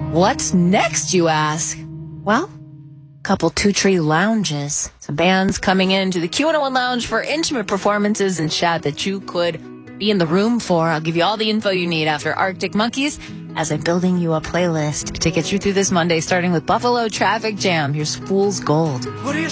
What's next, you ask? Well, couple Two Tree lounges. Some bands coming into the Q101 Lounge for intimate performances and chat that you could be in the room for. I'll give you all the info you need after Arctic Monkeys as I'm building you a playlist to get you through this Monday, starting with Buffalo Traffic Jam. Here's Fool's Gold. What do you